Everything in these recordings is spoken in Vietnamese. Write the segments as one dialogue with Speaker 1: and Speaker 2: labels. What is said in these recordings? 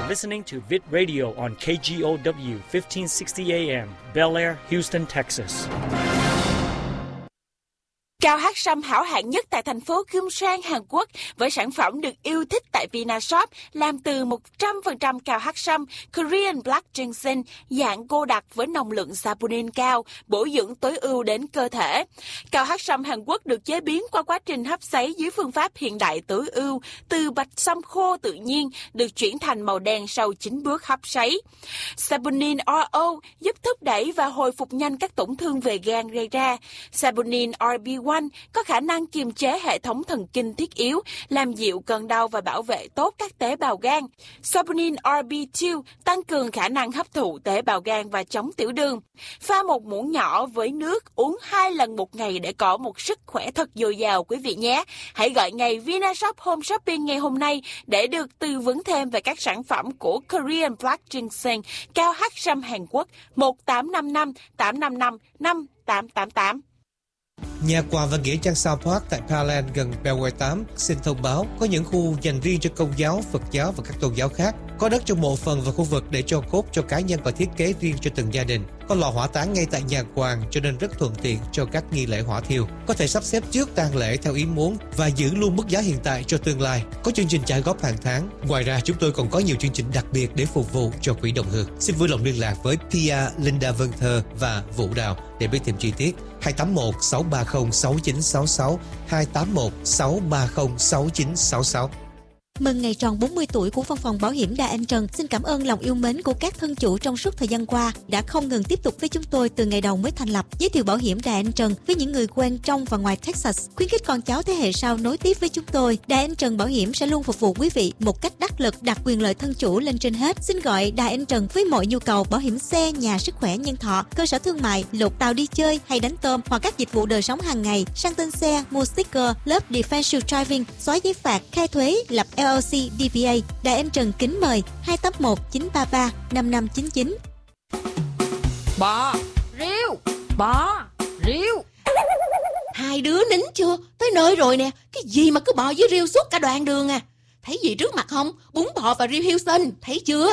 Speaker 1: listening to Vid Radio on KGOW 1560 AM, Bel Air, Houston, Texas.
Speaker 2: Cao hát sâm hảo hạng nhất tại thành phố Gyeongsang, Hàn Quốc với sản phẩm được yêu thích tại Vinashop làm từ 100% cao hát sâm Korean Black Ginseng dạng cô đặc với nồng lượng saponin cao, bổ dưỡng tối ưu đến cơ thể. Cao hát sâm Hàn Quốc được chế biến qua quá trình hấp sấy dưới phương pháp hiện đại tối ưu, từ bạch sâm khô tự nhiên được chuyển thành màu đen sau 9 bước hấp sấy. Saponin RO giúp thúc đẩy và hồi phục nhanh các tổn thương về gan gây ra. Saponin RB1 có khả năng kiềm chế hệ thống thần kinh thiết yếu, làm dịu cơn đau và bảo vệ tốt các tế bào gan. Saponin RB2 tăng cường khả năng hấp thụ tế bào gan và chống tiểu đường. Pha một muỗng nhỏ với nước, uống 2 lần một ngày để có một sức khỏe thật dồi dào quý vị nhé. Hãy gọi ngay Vinashop Home Shopping ngày hôm nay để được tư vấn thêm về các sản phẩm của Korean Black Ginseng cao hát sâm Hàn Quốc 1855 855 5888.
Speaker 3: Nhà quà và nghĩa trang South Park tại Palan gần Beltway 8 xin thông báo có những khu dành riêng cho Công giáo, Phật giáo và các tôn giáo khác. Có đất trong mộ phần và khu vực để cho cốt cho cá nhân và thiết kế riêng cho từng gia đình. Có lò hỏa táng ngay tại nhà quàng cho nên rất thuận tiện cho các nghi lễ hỏa thiêu. Có thể sắp xếp trước tang lễ theo ý muốn và giữ luôn mức giá hiện tại cho tương lai. Có chương trình trả góp hàng tháng. Ngoài ra chúng tôi còn có nhiều chương trình đặc biệt để phục vụ cho quỹ đồng hương. Xin vui lòng liên lạc với Pia, Linda Vân Thơ và Vũ Đào để biết thêm chi tiết. 281 630 6966 281 630 6966.
Speaker 4: Mừng ngày tròn 40 tuổi của Văn phòng Bảo hiểm Đà Anh Trần. Xin cảm ơn lòng yêu mến của các thân chủ trong suốt thời gian qua đã không ngừng tiếp tục với chúng tôi từ ngày đầu mới thành lập. Giới thiệu bảo hiểm Đà Anh Trần với những người quen trong và ngoài Texas, khuyến khích con cháu thế hệ sau nối tiếp với chúng tôi. Đà Anh Trần Bảo hiểm sẽ luôn phục vụ quý vị một cách đắc lực, đặt quyền lợi thân chủ lên trên hết. Xin gọi Đà Anh Trần với mọi nhu cầu bảo hiểm xe, nhà, sức khỏe, nhân thọ, cơ sở thương mại, lột tàu đi chơi hay đánh tôm hoặc các dịch vụ đời sống hàng ngày, sang tên xe, mua sticker, lớp defensive driving, xóa giấy phạt, khai thuế, lập LLC, DBA. Đài Anh Trần kính mời 281 933 5599.
Speaker 5: Bò, riêu, bò, riêu.
Speaker 6: Hai đứa nín chưa? Tới nơi rồi nè. Cái gì mà cứ bò với riêu suốt cả đoạn đường à? Thấy gì trước mặt không? Bún bò và riêu Houston. Thấy chưa?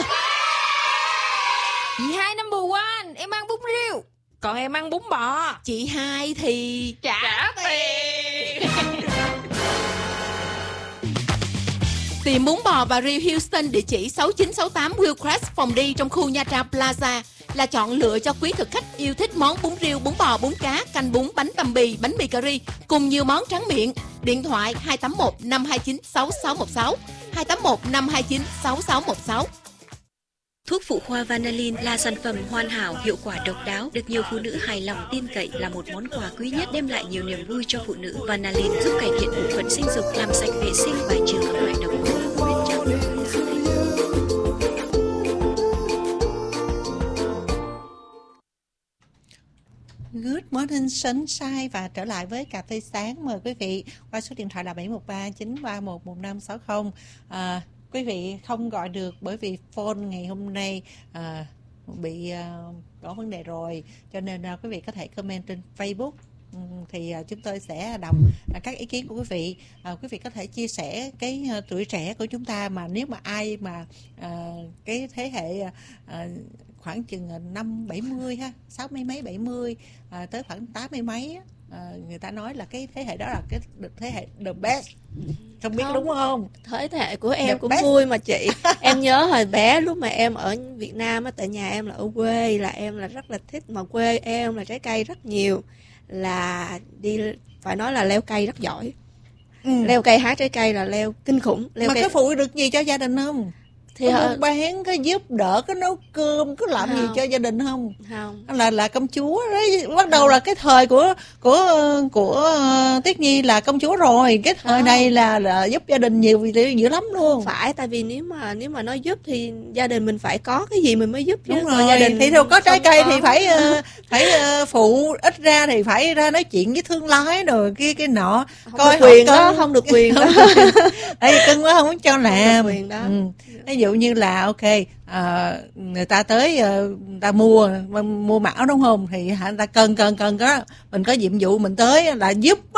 Speaker 5: Chị hai number one, em ăn bún riêu, còn em ăn bún bò.
Speaker 6: Chị hai thì
Speaker 5: trả tiền.
Speaker 6: Tìm bún bò và riêu Houston địa chỉ 6968 Willcrest phòng đi trong khu Nha Trang Plaza là chọn lựa cho quý thực khách yêu thích món bún riêu, bún bò, bún cá, canh bún, bánh tằm bì, bánh mì cà ri cùng nhiều món tráng miệng. Điện thoại 281 529 6616 281 529 6616.
Speaker 4: Thuốc phụ khoa Vanillin là sản phẩm hoàn hảo, hiệu quả độc đáo, được nhiều phụ nữ hài lòng tin cậy, là một món quà quý nhất đem lại nhiều niềm vui cho phụ nữ. Vanillin giúp cải thiện bộ phận sinh dục, làm sạch vệ sinh, bài trừ các loại độc tố bên trong.
Speaker 7: Good morning sunshine và trở lại với cà phê sáng. Mời quý vị qua số điện thoại là 713 931 1560. Quý vị không gọi được bởi vì phone ngày hôm nay bị có vấn đề rồi, cho nên quý vị có thể comment trên Facebook thì chúng tôi sẽ đọc các ý kiến của quý vị. Quý vị có thể chia sẻ cái tuổi trẻ của chúng ta, mà nếu mà ai mà cái thế hệ khoảng chừng năm 70 ha, 60 mấy 70 tới khoảng 80 mấy người ta nói là cái thế hệ đó là cái thế hệ the best. Không biết đúng không?
Speaker 8: Thế hệ của em cũng vui mà chị. Em nhớ hồi bé lúc mà em ở Việt Nam á, tại nhà em là ở quê, là em là rất là thích, mà quê em là trái cây rất nhiều, là đi phải nói là leo cây rất giỏi. Leo cây, hái trái cây là leo kinh khủng. Leo
Speaker 7: mà
Speaker 8: cây...
Speaker 7: có phụ được gì cho gia đình không?
Speaker 8: Thì
Speaker 7: có bán, có giúp đỡ, có nấu cơm, có làm gì cho gia đình không?
Speaker 8: Không.
Speaker 7: Là công chúa đấy. Bắt đầu là cái thời của Tuyết Nhi là công chúa rồi. Cái thời này là giúp gia đình nhiều dữ lắm luôn.
Speaker 8: Phải, tại vì nếu mà nói giúp thì gia đình mình phải có cái gì mình mới giúp chứ.
Speaker 7: Đúng rồi.
Speaker 8: Gia đình
Speaker 7: thì đâu có trái cây thì phải phụ, ít ra thì phải ra nói chuyện với thương lái rồi cái nọ.
Speaker 8: Không coi được quyền đó, không được quyền đó.
Speaker 7: Tại cưng quá không muốn cho làm.
Speaker 8: Quyền đó.
Speaker 7: Ví dụ như là người ta tới người ta mua mão đúng không, thì người ta cần đó, mình có nhiệm vụ mình tới là giúp á,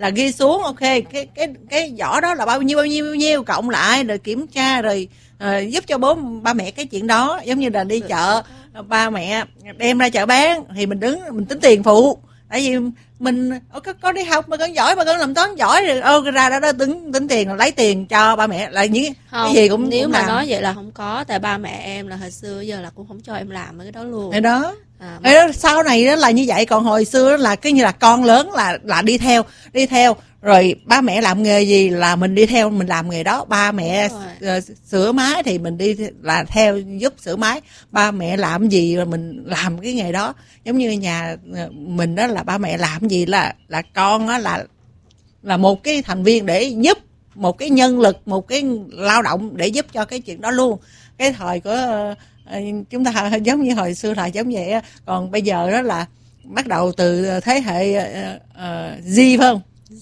Speaker 7: là ghi xuống ok cái giỏ đó là bao nhiêu cộng lại rồi kiểm tra rồi giúp cho ba mẹ cái chuyện đó. Giống như là đi chợ, ba mẹ đem ra chợ bán thì mình tính tiền phụ, tại vì mình con đi học mà con giỏi mà con làm toán giỏi rồi ra đó tính tiền rồi lấy tiền cho ba mẹ là những
Speaker 8: không,
Speaker 7: cái gì cũng
Speaker 8: nếu
Speaker 7: cũng
Speaker 8: mà
Speaker 7: làm.
Speaker 8: nói vậy là không có, tại ba mẹ em là hồi xưa giờ là cũng không cho em làm mấy cái đó luôn.
Speaker 7: Cái đó sau này đó là như vậy, còn hồi xưa đó là cái như là con lớn là đi theo rồi ba mẹ làm nghề gì là mình đi theo mình làm nghề đó. Ba mẹ sửa máy thì mình đi là theo giúp sửa máy, ba mẹ làm gì là mình làm cái nghề đó. Giống như nhà mình đó là ba mẹ làm gì là con đó là một cái thành viên để giúp, một cái nhân lực, một cái lao động để giúp cho cái chuyện đó luôn. Cái thời của chúng ta giống như hồi xưa là giống vậy. Còn bây giờ đó là bắt đầu từ thế hệ Z phải không?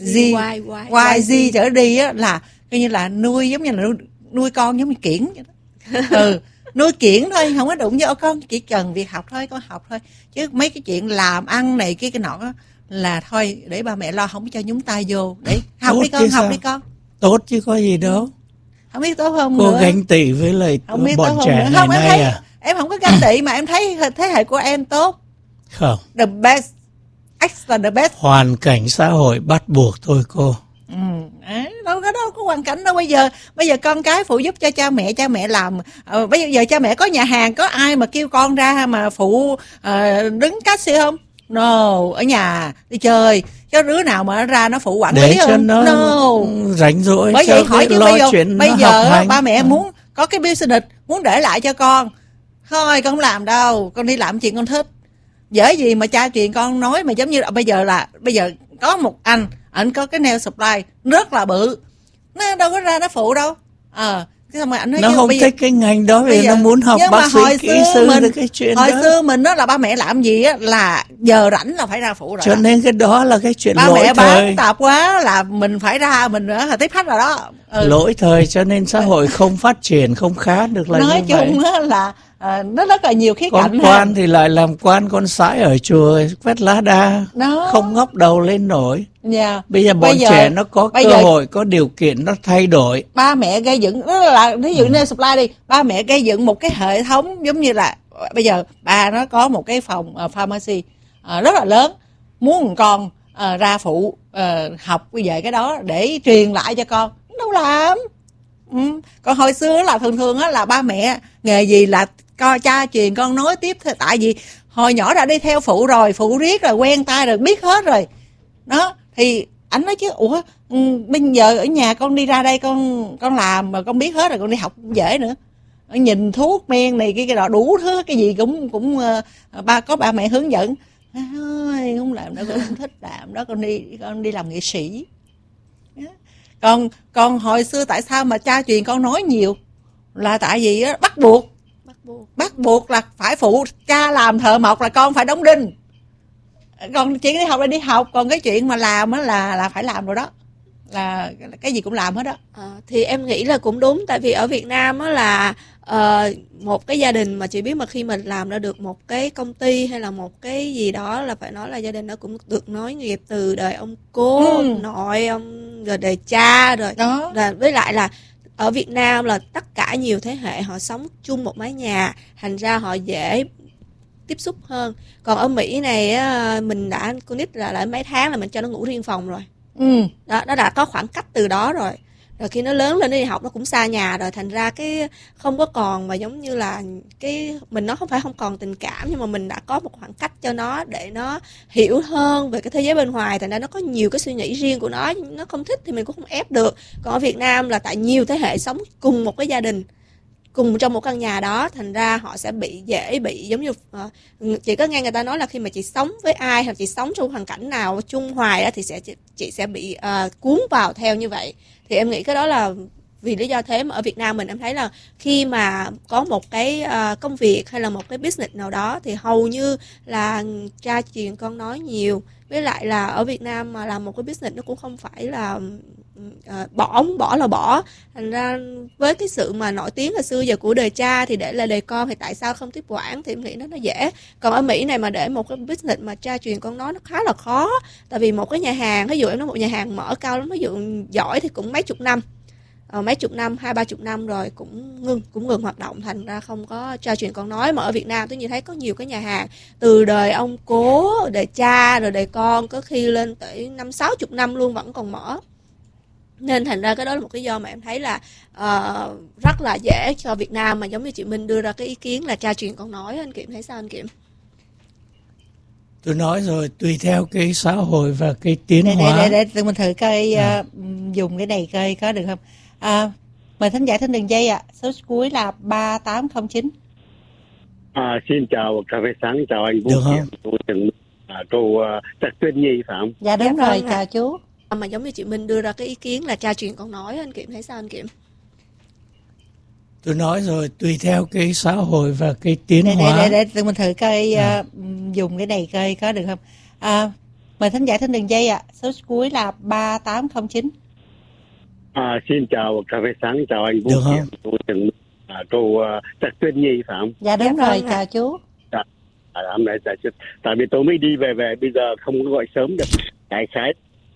Speaker 7: Y trở đi á, là coi như là nuôi giống như là nuôi con giống như kiển vậy đó. Nuôi kiển thôi, không có đụng với con, chỉ cần việc học thôi, con học thôi, chứ mấy cái chuyện làm ăn này cái nọ là thôi để ba mẹ lo, không cho nhúng tay vô, để học đi con, học đi con.
Speaker 9: Tốt chứ có gì đâu.
Speaker 7: Không biết tốt không
Speaker 9: cô
Speaker 7: nữa.
Speaker 9: Ganh tị với lại
Speaker 7: không biết
Speaker 9: bọn trẻ
Speaker 7: ngày
Speaker 9: nay
Speaker 7: thấy,
Speaker 9: à?
Speaker 7: Em không có ganh tị mà em thấy thế hệ của em tốt.
Speaker 9: Không.
Speaker 7: The best. X là the best.
Speaker 9: Hoàn cảnh xã hội bắt buộc thôi cô.
Speaker 7: Đâu có hoàn cảnh đâu. Bây giờ con cái phụ giúp cho cha mẹ làm. Bây giờ cha mẹ có nhà hàng, có ai mà kêu con ra mà phụ đứng cashier không? No, ở nhà đi chơi, chứ đứa nào mà ra nó phụ quản lý không? No,
Speaker 9: rảnh rỗi.
Speaker 7: Bởi vậy hỏi chứ bây giờ ba mẹ muốn có cái business, muốn để lại cho con, thôi con không làm đâu, con đi làm chuyện con thích. Dễ gì mà cha truyền con nói mà giống như bây giờ có một anh có cái nail supply rất là bự, nó đâu có ra nó phụ đâu. Xong rồi anh nói
Speaker 9: nó không thích cái ngành đó vì nó muốn học bác sĩ, kỹ sư được cái chuyện
Speaker 7: hồi
Speaker 9: đó.
Speaker 7: Hồi xưa mình đó là ba mẹ làm gì á là giờ rảnh là phải ra phụ rồi.
Speaker 9: Cho nên cái đó là cái chuyện lỗi thời.
Speaker 7: Ba mẹ bán tạp quá là mình phải ra, mình tiếp khách rồi đó.
Speaker 9: Lỗi thời, cho nên xã hội không phát triển, không khá được là
Speaker 7: nói
Speaker 9: như vậy.
Speaker 7: Nói chung là nó rất là nhiều khía cạnh.
Speaker 9: Con quan thì lại làm quan con sãi ở chùa quét lá đa đó. Không ngóc đầu lên nổi. Bây giờ bọn trẻ nó có cơ hội, có điều kiện nó thay đổi.
Speaker 7: Ba mẹ gây dựng, là ví dụ như supply đi, ba mẹ gây dựng một cái hệ thống giống như là bây giờ bà nó có một cái phòng pharmacy rất là lớn, muốn con ra phụ học về cái đó để truyền lại cho con, đâu làm. Còn hồi xưa là thường là ba mẹ nghề gì là cha truyền con nói tiếp, tại vì hồi nhỏ đã đi theo phụ rồi, phụ riết rồi quen tay rồi biết hết rồi đó. Thì anh nói chứ bây giờ ở nhà con đi ra đây con làm mà con biết hết rồi, con đi học cũng dễ nữa, nhìn thuốc men này cái đó đủ thứ, cái gì cũng có ba mẹ hướng dẫn. Không làm đâu, con không thích làm đó, con đi làm nghệ sĩ. Còn hồi xưa tại sao mà cha truyền con nói nhiều là tại vì á, bắt buộc là phải phụ. Cha làm thợ mộc là con phải đóng đinh, còn chuyện đi học là đi học, còn cái chuyện mà làm á là phải làm rồi đó, là cái gì cũng làm hết đó.
Speaker 8: Thì em nghĩ là cũng đúng, tại vì ở Việt Nam á là một cái gia đình mà chị biết mà khi mình làm ra được một cái công ty hay là một cái gì đó là phải nói là gia đình nó cũng được nối nghiệp từ đời ông cô, nội ông, rồi đời cha rồi đó. Rồi với lại là ở Việt Nam là tất cả nhiều thế hệ họ sống chung một mái nhà, thành ra họ dễ tiếp xúc hơn. Còn ở Mỹ này mình đã con nít là mấy tháng là mình cho nó ngủ riêng phòng rồi. Đó, nó đã có khoảng cách từ đó rồi. Rồi khi nó lớn lên nó đi học nó cũng xa nhà rồi, thành ra cái không có còn mà giống như là cái mình nó không còn tình cảm, nhưng mà mình đã có một khoảng cách cho nó để nó hiểu hơn về cái thế giới bên ngoài, thành ra nó có nhiều cái suy nghĩ riêng của nó không thích thì mình cũng không ép được. Còn ở Việt Nam là tại nhiều thế hệ sống cùng một cái gia đình, cùng trong một căn nhà đó, thành ra họ sẽ dễ bị giống như chị có nghe người ta nói là khi mà chị sống với ai hoặc chị sống trong hoàn cảnh nào chung hoài đó, thì chị sẽ bị cuốn vào theo như vậy. Thì em nghĩ cái đó là vì lý do thế mà ở Việt Nam mình em thấy là khi mà có một cái công việc hay là một cái business nào đó thì hầu như là cha truyền con nói nhiều. Với lại là ở Việt Nam mà làm một cái business nó cũng không phải là bỏ là bỏ. Thành ra với cái sự mà nổi tiếng hồi xưa giờ của đời cha thì để là đời con thì tại sao không tiếp quản, thì em nghĩ nó dễ. Còn ở Mỹ này mà để một cái business mà cha truyền con nói nó khá là khó. Tại vì một cái nhà hàng, ví dụ em nói một nhà hàng mở cao lắm, ví dụ giỏi thì cũng mấy chục năm, 20-30 năm rồi cũng ngừng hoạt động, thành ra không có cha truyền con nói. Mà ở Việt Nam tôi nhìn thấy có nhiều cái nhà hàng từ đời ông cố, đời cha rồi đời con, có khi lên tới 50-60 năm luôn vẫn còn mở. Nên thành ra cái đó là một cái do mà em thấy là rất là dễ cho Việt Nam, mà giống như chị Minh đưa ra cái ý kiến là cha truyền con nói. Anh Kiệm thấy sao anh Kiệm?
Speaker 9: Tôi nói rồi, tùy theo cái xã hội và cái tiến hóa.
Speaker 7: Để tụi mình thử coi dùng cái này coi có được không. Mời thính giả trên đường dây ạ. Số cuối là 3809.
Speaker 10: Xin chào cà phê sáng, chào anh Vũ Kiệm. Cô Trạch Tuyên Nhi phải không?
Speaker 7: Dạ đúng rồi, chào chú.
Speaker 8: Mà giống như chị Minh đưa ra cái ý kiến là cha truyền con nói. Anh Kiệm thấy sao anh Kiệm?
Speaker 9: Tôi nói rồi, tùy theo cái xã hội và cái tiến hóa.
Speaker 7: Để tụi mình thử coi dùng cái này coi có được không. Mời thính giả trên đường dây ạ. Số cuối là 3809.
Speaker 10: Xin chào cà phê sáng, chào anh Vũ Kiệm. Cô Trạch Tuyên Nhi phải không?
Speaker 7: Dạ đúng rồi, chào chú.
Speaker 10: Hôm nay tại vì tôi mới đi về bây giờ không có gọi sớm được. Đại khái